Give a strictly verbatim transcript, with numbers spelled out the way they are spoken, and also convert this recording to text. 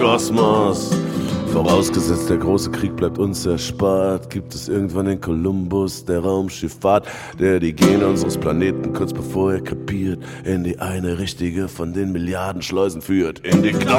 Kosmos. Vorausgesetzt, der große Krieg bleibt uns erspart, gibt es irgendwann den Kolumbus der Raumschifffahrt, der die Gene unseres Planeten kurz bevor er krepiert in die eine richtige von den Milliarden Schleusen führt. In die Klar